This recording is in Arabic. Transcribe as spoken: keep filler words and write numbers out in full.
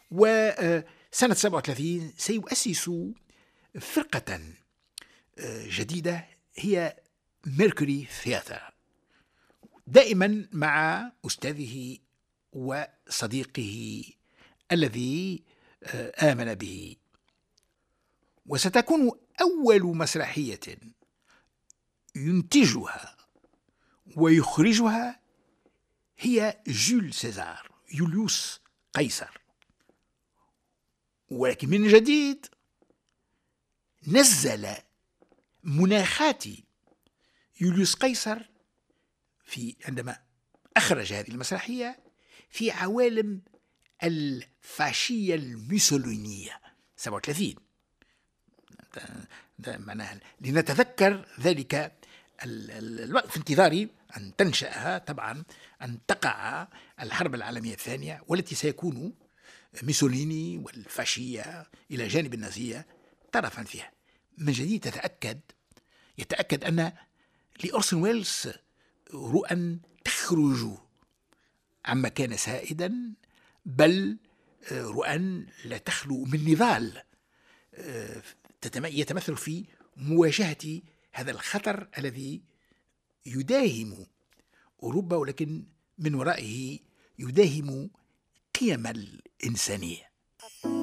وسنة سبعة وثلاثين سيؤسس فرقة جديدة هي ميركوري ثياتر، دائما مع أستاذه وصديقه الذي آمن به. وستكون أول مسرحية ينتجها ويخرجها هي جول سيزار، يوليوس قيصر. ولكن من جديد نزل مناخات يوليوس قيصر في عندما أخرج هذه المسرحية في عوالم الفاشية الميسولينية سبعة وثلاثين. ده معناها لنتذكر ذلك الوقت في انتظار أن تنشأ، طبعا أن تقع الحرب العالمية الثانية، والتي سيكون ميسوليني والفاشية إلى جانب النازية طرفا فيها. من جديد تتأكد يتأكد أن لأورسون ويلز رؤى تخرج عما كان سائدا، بل رؤى لا تخلو من نضال يتمثل في مواجهة هذا الخطر الذي يداهم أوروبا، ولكن من ورائه يداهم قيم الإنسانية.